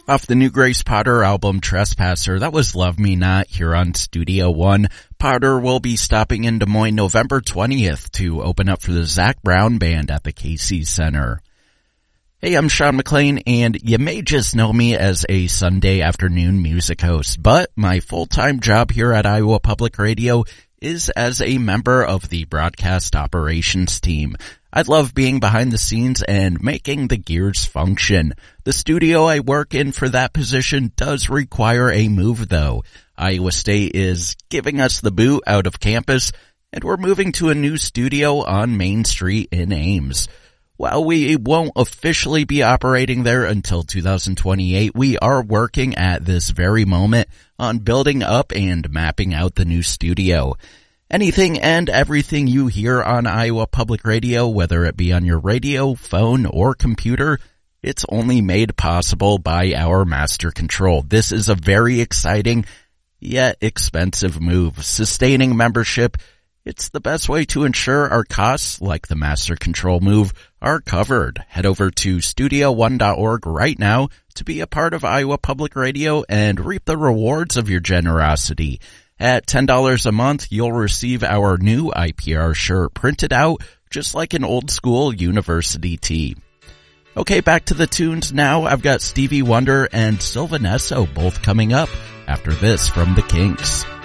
Off the new Grace Potter album, Trespasser, that was Love Me Not here on Studio One. Potter will be stopping in Des Moines November 20th to open up for the Zac Brown Band at the Casey Center. Hey, I'm Sean McLean, and you may just know me as a Sunday afternoon music host, but my full-time job here at Iowa Public Radio is as a member of the broadcast operations team. I love being behind the scenes and making the gears function. The studio I work in for that position does require a move, though. Iowa State is giving us the boot out of campus, and we're moving to a new studio on Main Street in Ames. While we won't officially be operating there until 2028, we are working at this very moment on building up and mapping out the new studio. Anything and everything you hear on Iowa Public Radio, whether it be on your radio, phone, or computer, it's only made possible by our master control. This is a very exciting yet expensive move. Sustaining membership, it's the best way to ensure our costs, like the master control move, are covered. Head over to studio1.org right now to be a part of Iowa Public Radio and reap the rewards of your generosity. At $10 a month, you'll receive our new IPR shirt printed out just like an old school university tee. Okay, back to the tunes now. I've got Stevie Wonder and Sylvan Esso both coming up after this from the Kinks.